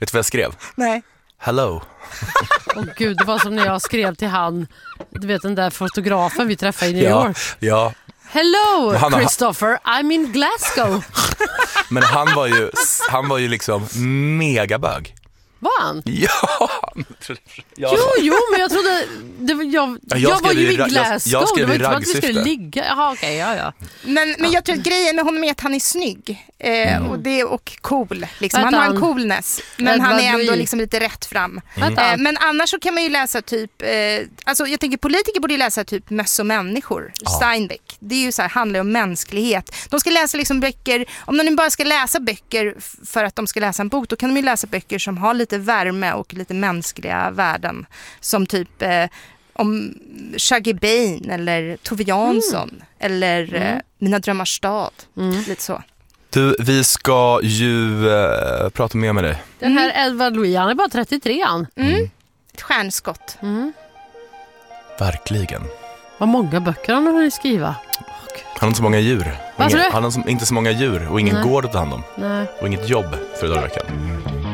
Vet du vad jag skrev? Nej. Hello. Gud, det var som när jag skrev till han, du vet den där fotografen vi träffade i New York. Ja. Hello, Christopher, I'm in Glasgow. Men han var ju liksom megabög. Var han? Ja. Jo, men jag trodde jag var ju i Glasgow. Jag skrev i det var inte att vi skulle raggsyfte. ligga. Jaha, okej, ja. Men jag tror att grejen med honom är att han är snygg och cool. Liksom. Han har en coolness, men han är ändå liksom lite rätt fram. Men annars så kan man ju läsa typ, alltså jag tänker politiker borde ju läsa typ Möss och människor, Steinbeck. Det är ju så här, handlar om mänsklighet. De ska läsa liksom böcker, om de nu bara ska läsa böcker för att de ska läsa en bok, då kan de ju läsa böcker som har lite värme och lite mänskliga värden. Som typ om Shaggy Bain eller Tove Jansson eller Mina drömmars stad. Lite så. Du, vi ska ju prata mer med dig. Den här Edward Louis, han är bara 33 an. Ett stjärnskott. Verkligen. Vad många böcker han har skriva. Han har inte så många djur. Vad sa du? Han har inte så många djur och ingen gård att ta hand om. Nej. Och inget jobb för dagar i veckan.